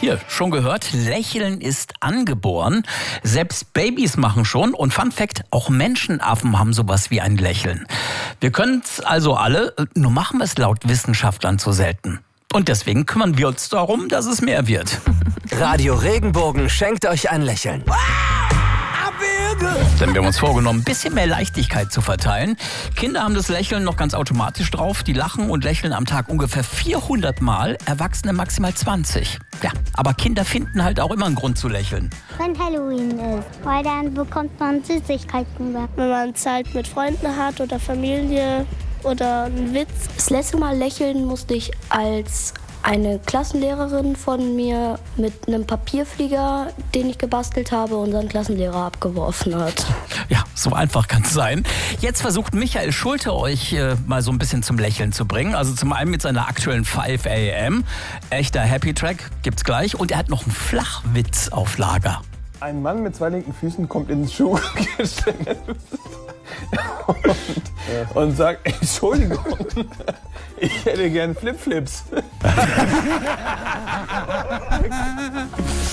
Hier, schon gehört, Lächeln ist angeboren. Selbst Babys machen schon. Und Fun Fact, auch Menschenaffen haben sowas wie ein Lächeln. Wir können es also alle, nur machen wir es laut Wissenschaftlern zu selten. Und deswegen kümmern wir uns darum, dass es mehr wird. Radio Regenbogen schenkt euch ein Lächeln. Denn wir haben uns vorgenommen, ein bisschen mehr Leichtigkeit zu verteilen. Kinder haben das Lächeln noch ganz automatisch drauf. Die lachen und lächeln am Tag ungefähr 400 Mal, Erwachsene maximal 20. Ja, aber Kinder finden halt auch immer einen Grund zu lächeln. Wenn Halloween ist, weil dann bekommt man Süßigkeiten weg. Wenn man Zeit mit Freunden hat oder Familie oder einen Witz. Das letzte Mal lächeln musste ich, als eine Klassenlehrerin von mir mit einem Papierflieger, den ich gebastelt habe, unseren Klassenlehrer abgeworfen hat. Ja, so einfach kann es sein. Jetzt versucht Michael Schulte euch mal so ein bisschen zum Lächeln zu bringen. Also zum einen mit seiner aktuellen 5 AM. Echter Happy Track gibt's gleich. Und er hat noch einen Flachwitz auf Lager. Ein Mann mit 2 linken Füßen kommt ins Schuhgeschäft und sagt, Entschuldigung, ich hätte gern Flipflips.